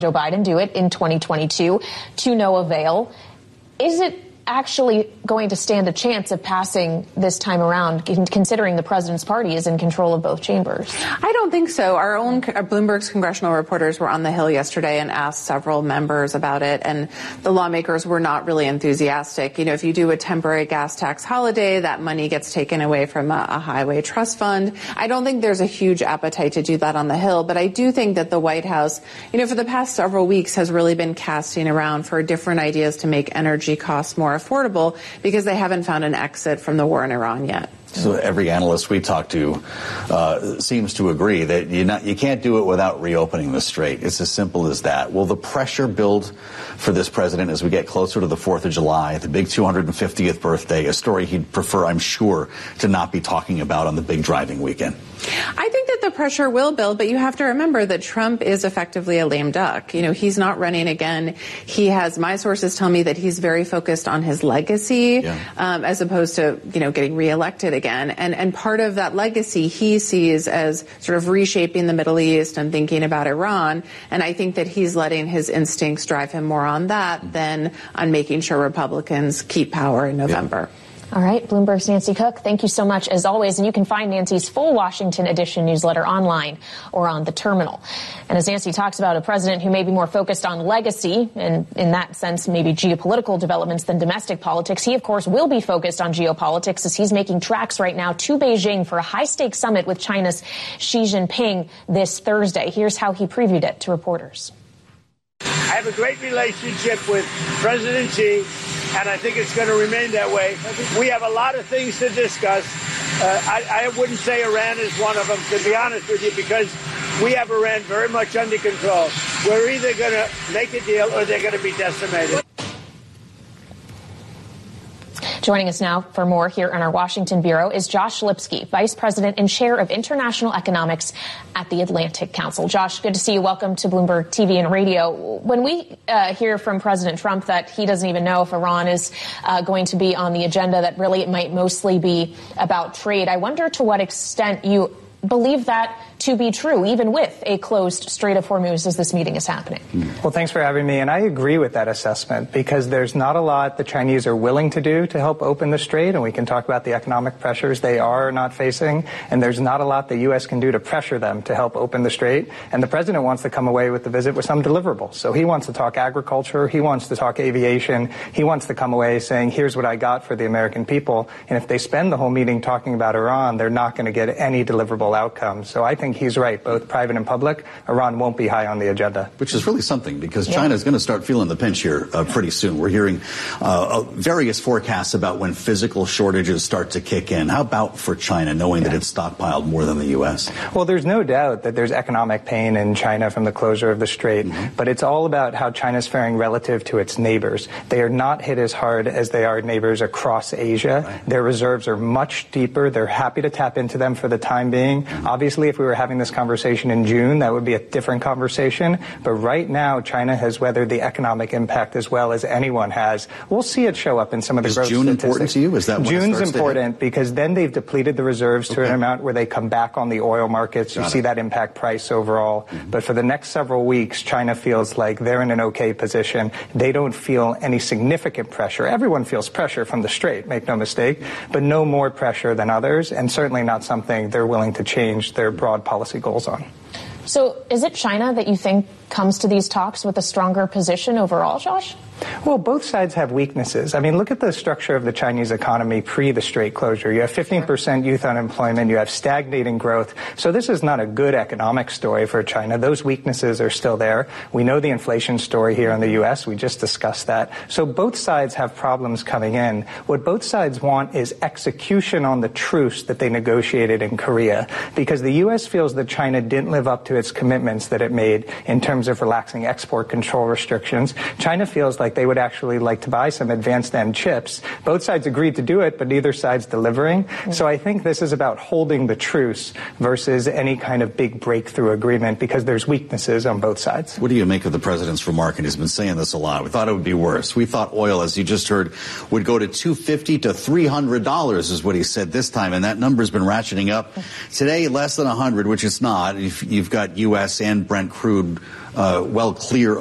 Joe Biden do it in 2022 to no avail. Is it actually going to stand a chance of passing this time around, considering the president's party is in control of both chambers? I don't think so. Our own Bloomberg's congressional reporters were on the Hill yesterday and asked several members about it, and the lawmakers were not really enthusiastic. You know, if you do a temporary gas tax holiday, that money gets taken away from a highway trust fund. I don't think there's a huge appetite to do that on the Hill, but I do think that the White House, you know, for the past several weeks has really been casting around for different ideas to make energy costs more affordable because they haven't found an exit from the war in Iran yet. So every analyst we talk to seems to agree that you can't do it without reopening the strait. It's as simple as that. Will the pressure build for this president as we get closer to the 4th of July, the big 250th birthday, a story he'd prefer, I'm sure, to not be talking about on the big driving weekend? I think that the pressure will build, but you have to remember that Trump is effectively a lame duck. You know, he's not running again. He has, my sources tell me that he's very focused on his legacy, as opposed to, you know, getting reelected again. And part of that legacy he sees as sort of reshaping the Middle East and thinking about Iran. And I think that he's letting his instincts drive him more on that than on making sure Republicans keep power in November. Yeah. All right, Bloomberg's Nancy Cook, thank you so much as always. And you can find Nancy's full Washington edition newsletter online or on the terminal. And as Nancy talks about a president who may be more focused on legacy and in that sense maybe geopolitical developments than domestic politics, he of course will be focused on geopolitics as he's making tracks right now to Beijing for a high-stakes summit with China's Xi Jinping this Thursday. Here's how he previewed it to reporters. I have a great relationship with President Xi, and I think it's going to remain that way. We have a lot of things to discuss. I wouldn't say Iran is one of them, to be honest with you, because we have Iran very much under control. We're either going to make a deal or they're going to be decimated. Joining us now for more here on our Washington Bureau is Josh Lipsky, Vice President and Chair of International Economics at the Atlantic Council. Josh, good to see you. Welcome to Bloomberg TV and Radio. When we hear from President Trump that he doesn't even know if Iran is going to be on the agenda, that really it might mostly be about trade, I wonder to what extent you believe that to be true, even with a closed Strait of Hormuz as this meeting is happening. Well, thanks for having me. And I agree with that assessment because there's not a lot the Chinese are willing to do to help open the strait. And we can talk about the economic pressures they are not facing. And there's not a lot the U.S. can do to pressure them to help open the strait. And the president wants to come away with the visit with some deliverables. So he wants to talk agriculture. He wants to talk aviation. He wants to come away saying, here's what I got for the American people. And if they spend the whole meeting talking about Iran, they're not going to get any deliverable outcomes. So I think he's right, both private and public. Iran won't be high on the agenda. Which is really something because China is going to start feeling the pinch here pretty soon. We're hearing various forecasts about when physical shortages start to kick in. How about for China, knowing that it's stockpiled more than the U.S.? Well, there's no doubt that there's economic pain in China from the closure of the strait, but it's all about how China's faring relative to its neighbors. They are not hit as hard as they are neighbors across Asia. Right. Their reserves are much deeper. They're happy to tap into them for the time being. Obviously, if we were having this conversation in June, that would be a different conversation. But right now, China has weathered the economic impact as well as anyone has. We'll see it show up in some of the growth statistics. Is June important to you? Is that when June's important because then they've depleted the reserves to an amount where they come back on the oil markets. You see that impact price overall. But for the next several weeks, China feels like they're in an okay position. They don't feel any significant pressure. Everyone feels pressure from the strait, make no mistake, but no more pressure than others, and certainly not something they're willing to change their broad policy goals on. So is it China that you think comes to these talks with a stronger position overall, Josh? Well, both sides have weaknesses. I mean, look at the structure of the Chinese economy pre the strait closure. You have 15% youth unemployment. You have stagnating growth. So this is not a good economic story for China. Those weaknesses are still there. We know the inflation story here in the U.S. We just discussed that. So both sides have problems coming in. What both sides want is execution on the truce that they negotiated in Korea, because the U.S. feels that China didn't live up to its commitments that it made in terms of relaxing export control restrictions. China feels like they would actually like to buy some advanced end chips. Both sides agreed to do it, but neither side's delivering. So I think this is about holding the truce versus any kind of big breakthrough agreement because there's weaknesses on both sides. What do you make of the president's remark? And he's been saying this a lot. We thought it would be worse. We thought oil, as you just heard, would go to $250 to $300 is what he said this time. And that number's been ratcheting up. Today, less than 100, which it's not. You've got U.S. and Brent crude well clear